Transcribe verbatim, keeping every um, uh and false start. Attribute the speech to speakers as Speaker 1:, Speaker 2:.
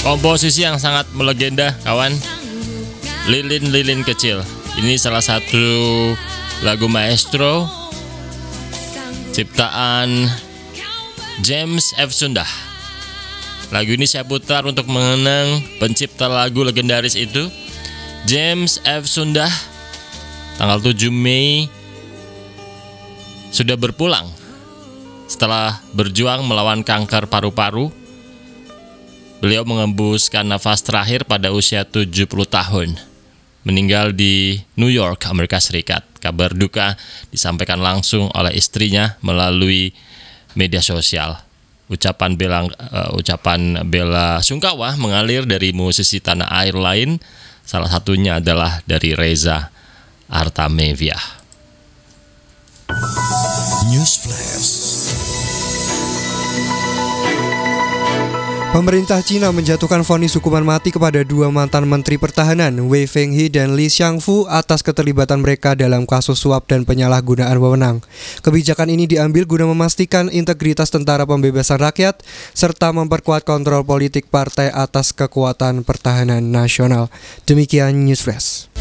Speaker 1: Komposisi yang sangat melegenda, kawan. Lilin-lilin kecil. Ini salah satu lagu maestro ciptaan James F. Sundah. Lagu ini saya putar untuk mengenang pencipta lagu legendaris itu, James F. Sundah. Tanggal tujuh Mei sudah berpulang setelah berjuang melawan kanker paru-paru. Beliau mengembuskan nafas terakhir pada usia tujuh puluh tahun. Meninggal di New York, Amerika Serikat. Kabar duka disampaikan langsung oleh istrinya melalui media sosial. Ucapan bela uh, ucapan bela sungkawa mengalir dari musisi tanah air lain. Salah satunya adalah dari Reza Artamevia.
Speaker 2: News Flash.
Speaker 3: Pemerintah Cina menjatuhkan vonis hukuman mati kepada dua mantan Menteri Pertahanan, Wei Fenghe dan Li Xiangfu, atas keterlibatan mereka dalam kasus suap dan penyalahgunaan wewenang. Kebijakan ini diambil guna memastikan integritas Tentara Pembebasan Rakyat serta memperkuat kontrol politik partai atas kekuatan pertahanan nasional. Demikian News Flash.